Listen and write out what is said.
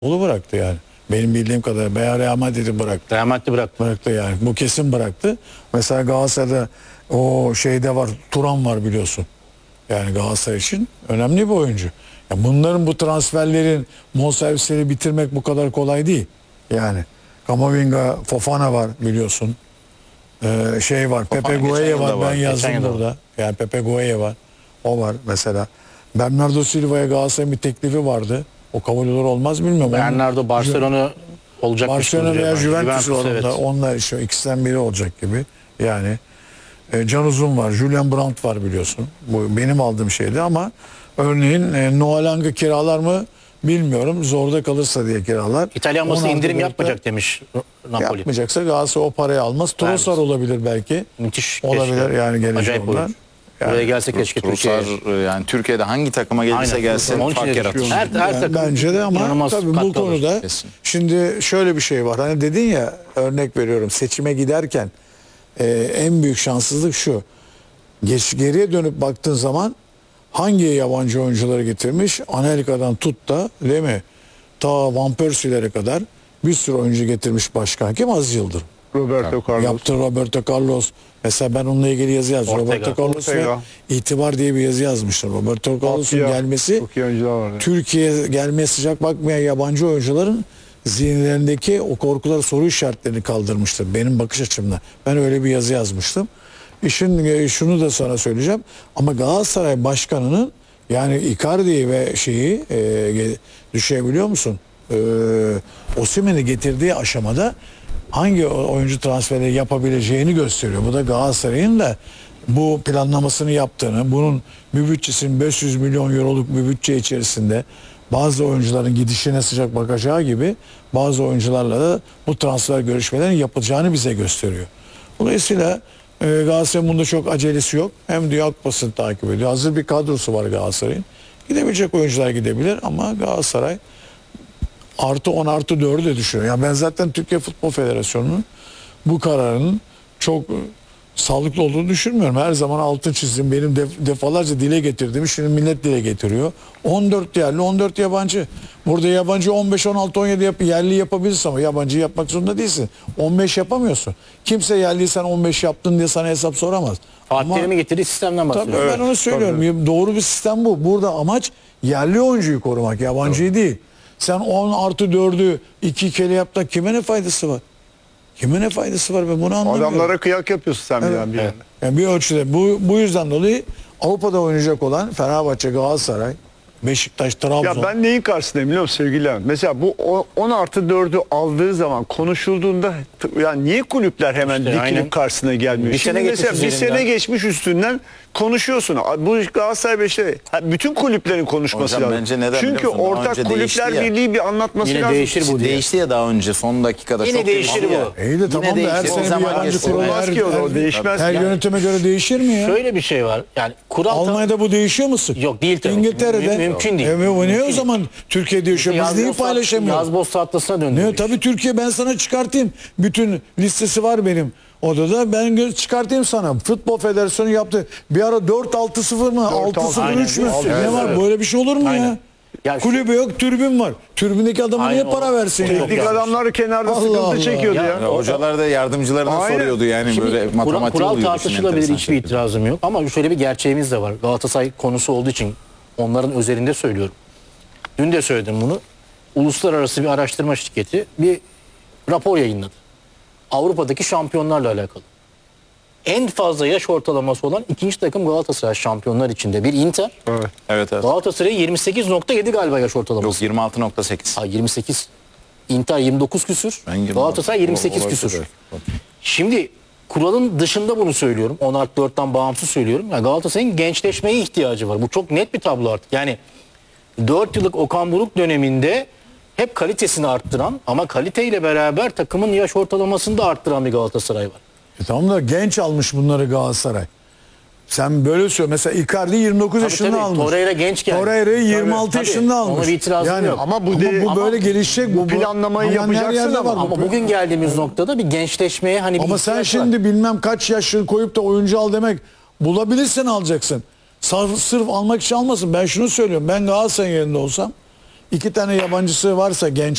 Onu bıraktı yani. Benim bildiğim kadarıyla veya Real Madrid'i bıraktı. Real Madrid bıraktı. Bıraktı yani. Bu kesin bıraktı. Mesela Galatasaray'da o şeyde var. Turan var biliyorsun. Yani Galatasaray için önemli bir oyuncu. Ya bunların bu transferlerin bonservisleri bitirmek bu kadar kolay değil. Yani Camavinga, Fofana var biliyorsun. Şey var. Pepe geçen Gueye yılda var. var. Ben yazdım Geçen yılda burada. Yani Pepe Gueye var. O var mesela. Bernardo Silva'ya Galatasaray'ın bir teklifi vardı. O kabul olur olmaz bilmiyorum. Bernardo Barcelona olacakmış. Barcelona veya Juventus var evet. onda. Onlar işte ikisinden biri olacak gibi. Yani Can Uzun var. Julian Brandt var biliyorsun. Bu benim aldığım şeydi ama örneğin Noah Lang'ı kiralar mı bilmiyorum. Zorda kalırsa diye kiralar. İtalyan basını 16 indirim Ocak'ta yapmayacak demiş Napoli. Yapmayacaksa Galatasaray o parayı almaz. Trossard olabilir belki. Müthiş. Olabilir keşke. yani gelecek Acayip onlar. oyuncu. Buraya gelse keşke Trossard Türkiye'ye. yani Türkiye'de hangi takıma gelirse Aynen. gelsin Onun için fark de yaratır. düşünüyorum. Her takım Bence de ama inanılmaz tabii bu katkı alır. konuda Kesin. şimdi şöyle bir şey var. Hani dedin ya örnek veriyorum seçime giderken en büyük şanssızlık şu. Geriye dönüp baktığın zaman hangi yabancı oyuncuları getirmiş? Amerika'dan tut da değil mi? Ta Van Persie'lere kadar bir sürü oyuncu getirmiş başkan. Kim? Aziz Yıldırım. Roberto Carlos. Yaptı Roberto Carlos. Mesela ben onunla ilgili yazı yazdım. Ortega. Roberto Carlos ve Ortega. itibar diye bir yazı yazmıştım. Roberto Carlos'un Apia. gelmesi Çok iyi oyuncular var. Türkiye'ye gelmeye sıcak bakmayan yabancı oyuncuların zihinlerindeki o korkuları, soru işaretlerini kaldırmıştır. Benim bakış açımda. Ben öyle bir yazı yazmıştım. İşin şunu da sana söyleyeceğim. Ama Galatasaray Başkanı'nın yani Icardi ve şeyi düşünebiliyor musun? Osimhen'i getirdiği aşamada hangi oyuncu transferi yapabileceğini gösteriyor. Bu da Galatasaray'ın da bu planlamasını yaptığını, bunun bir bütçesinin 500 milyon euroluk bir bütçe içerisinde bazı oyuncuların gidişine sıcak bakacağı gibi bazı oyuncularla da bu transfer görüşmelerin yapılacağını bize gösteriyor. Dolayısıyla Galatasaray'ın bunda çok acelesi yok. Hem Dünya Kupası'nı takip ediyor. Hazır bir kadrosu var Galatasaray'ın. Gidebilecek oyuncular gidebilir ama Galatasaray artı 10 artı 4'ü de düşünüyor. Yani ben zaten Türkiye Futbol Federasyonu'nun bu kararının çok sağlıklı olduğunu düşünmüyorum. Her zaman altın çizdim. Benim defalarca dile getirdiğimi şimdi millet dile getiriyor. 14 yerli, 14 yabancı. Burada yabancı 15, 16, 17 yerli yapabilirsin ama yabancı yapmak zorunda değilsin. 15 yapamıyorsun. Kimse yerliyi sen 15 yaptın diye sana hesap soramaz. Fatih Terim'i getirdiği sistemden Tabii bahsediyorum. ben onu söylüyorum. Doğru bir sistem bu. Burada amaç yerli oyuncuyu korumak, yabancıyı değil. Sen 10 artı 4'ü 2 kere yap da kime ne faydası var? Kime ne faydası var ben bunu anlamıyorum. Adamlara kıyak yapıyorsun sen bir an bir yana. Yani bir ölçüde bu yüzden dolayı Avrupa'da oynayacak olan Fenerbahçe, Galatasaray, Beşiktaş, Trabzon. Ya ben neyin karşısındayım biliyor musun sevgili Levent? Mesela bu 10 artı 4'ü aldığı zaman konuşulduğunda yani niye kulüpler hemen İşte dikilip aynen. karşısına gelmiyor? Bir Şimdi sene mesela geçmiş bir sene üzerinden. geçmiş üstünden konuşuyorsun. Bu Galatasaray Beşiktaş bütün kulüplerin konuşması Hocam lazım. bence neden Çünkü biliyor musun? Daha ortak önce değişti kulüpler ya. birliği bir anlatması Yine lazım. değişir bu diye. Değişti ya daha önce son dakikada Yine çok değişir değişti bu. ya. İyi de tamam da her değişti. O sene bir zaman yabancı geçti. kurum Olmaz ki o değişmez. her Yani. yönetime göre değişir mi ya? Şöyle bir şey var. Yani kural Almanya'da bu değişiyor mu sık? Yok, değil tabii. İngiltere'de. Mümkün değil. Bu niye Mümkün o değil. zaman Türkiye'de yaşıyor? Biz neyi paylaşamıyoruz? Yazboz tahtasına döndü. Ne tabii Türkiye ben sana çıkartayım. Bütün listesi var benim odada. Ben çıkartayım sana. Futbol Federasyonu yaptı. Bir ara 4-6-0 mı? 6-0-3 mü? Aynen. Ne var? Böyle bir şey olur mu Aynen. ya? Ya şu- Kulübe yok, tribün var. Tribündeki adama Aynen, niye para o- versin? o ya? çok Teknik yanlış. adamları kenarda Allah sıkıntı Allah. çekiyordu Ya, ya. Hocalar da yardımcılarına Aynen. soruyordu yani Şimdi böyle matematik kural oluyordu. tartışılabilir, işin hiçbir enteresan itirazım yok. Ama şöyle bir gerçeğimiz de var. Galatasaray konusu olduğu için onların özelinde söylüyorum. Dün de söyledim bunu. Uluslararası bir araştırma şirketi bir rapor yayınladı. Avrupa'daki şampiyonlarla alakalı. En fazla yaş ortalaması olan ikinci takım Galatasaray şampiyonlar içinde. Bir Inter. Evet. Evet evet. Galatasaray'ın 28.7 galiba yaş ortalaması. Yok 26.8. Ha, 28. Inter 29 küsür. Ben 26. Galatasaray 28 Olabilir. küsür. Şimdi kuralın dışında bunu söylüyorum. 10 artı 4'ten bağımsız söylüyorum. Yani Galatasaray'ın gençleşmeye ihtiyacı var. Bu çok net bir tablo artık. Yani 4 yıllık Okan Buruk döneminde hep kalitesini arttıran ama kaliteyle beraber takımın yaş ortalamasını da arttıran bir Galatasaray var. Tamam da genç almış bunları Galatasaray. Sen böyle söyle. Mesela Icardi 29 yaşında tabii. almış. Torreira genç geldi. Torreira'yı 26 Tabii. yaşında almış. Ona bir itirazım yok. Ama bu böyle gelişecek. bu planlamayı dünyanın her yapacaksın yerde ama- var bu. Ama bugün geldiğimiz noktada bir gençleşmeye hani bir Ama sen ihtiyaç var. şimdi bilmem kaç yaşını koyup da oyuncu al demek bulabilirsen alacaksın. Sırf almak için almasın. Ben şunu söylüyorum. Ben Galatasaray'ın yerinde olsam 2 tane yabancısı varsa genç